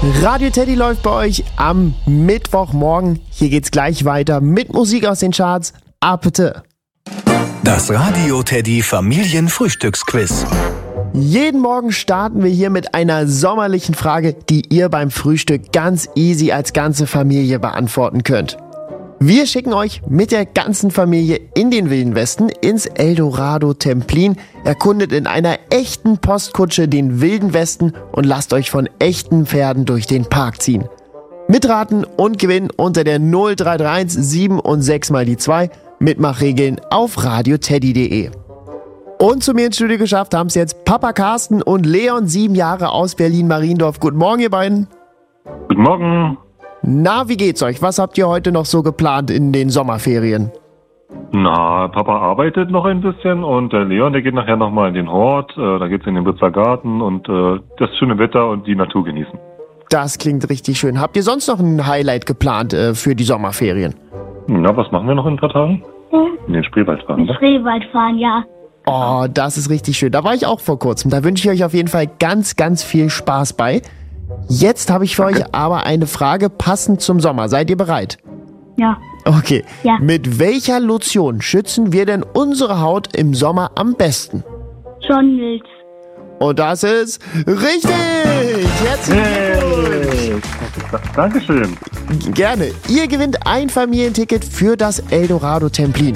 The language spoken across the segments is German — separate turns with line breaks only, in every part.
Radio Teddy läuft bei euch am Mittwochmorgen. Hier geht's gleich weiter mit Musik aus den Charts. Apete.
Das Radio Teddy Familienfrühstücksquiz.
Jeden Morgen starten wir hier mit einer sommerlichen Frage, die ihr beim Frühstück ganz easy als ganze Familie beantworten könnt. Wir schicken euch mit der ganzen Familie in den Wilden Westen ins Eldorado Templin, erkundet in einer echten Postkutsche den Wilden Westen und lasst euch von echten Pferden durch den Park ziehen. Mitraten und gewinnen unter der 0331 7 und 6 mal die 2. Mitmachregeln auf radioteddy.de. Und zu mir ins Studio geschafft haben es jetzt Papa Carsten und Leon, 7 Jahre aus Berlin-Mariendorf. Guten Morgen, ihr beiden.
Guten Morgen.
Na, wie geht's euch? Was habt ihr heute noch so geplant in den Sommerferien?
Na, Papa arbeitet noch ein bisschen und der Leon, der geht nachher nochmal in den Hort. Da geht's in den Bützer Garten und das schöne Wetter und die Natur genießen.
Das klingt richtig schön. Habt ihr sonst noch ein Highlight geplant für die Sommerferien?
Na, was machen wir noch in ein paar Tagen? In den Spreewald fahren,
In den Spreewald fahren, ja.
Oh, das ist richtig schön. Da war ich auch vor kurzem. Da wünsche ich euch auf jeden Fall ganz, ganz viel Spaß bei. Jetzt habe ich für euch aber eine Frage passend zum Sommer. Seid ihr bereit?
Ja.
Okay.
Ja.
Mit welcher Lotion schützen wir denn unsere Haut im Sommer am besten?
John Mills.
Und das ist richtig! Herzlichen Glückwunsch!
Dankeschön.
Gerne. Ihr gewinnt ein Familienticket für das Eldorado Templin.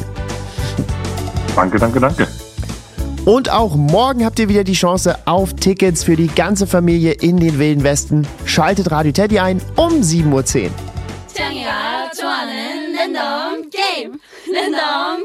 Danke.
Und auch morgen habt ihr wieder die Chance auf Tickets für die ganze Familie in den Wilden Westen. Schaltet Radio Teddy ein um 7:10 Uhr.
창이가 좋아하는 랜덤 게임 랜덤